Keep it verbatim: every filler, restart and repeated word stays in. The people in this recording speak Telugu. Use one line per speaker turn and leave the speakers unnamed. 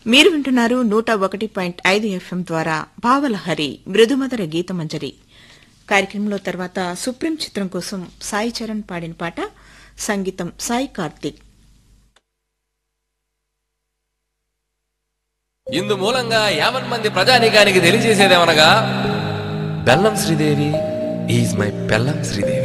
మీరు వింటున్నారు నూట ఒకటి పాయింట్ ఐదు ఎఫ్ఎం ద్వారా భావలహరి మృదుమధుర గీతమంజరి కార్యక్రమంలో తర్వాత సుప్రీం చిత్రం కోసం సాయి చరణ్ పాడిన పాట, సంగీతం సాయి కార్తిక్.
ఇందు మూలంగా యావన్ మంది ప్రజానీకానికి తెలియజేసేదేమనగా, బెల్లం శ్రీదేవి ఈజ్ మై బెల్లం శ్రీదేవి.